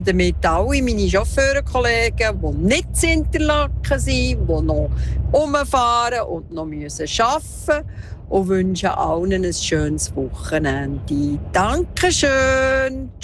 damit alle meine Chauffeurenkollegen, die nicht in Interlaken sind, die noch rumfahren und noch arbeiten müssen, und wünsche allen ein schönes Wochenende. Dankeschön!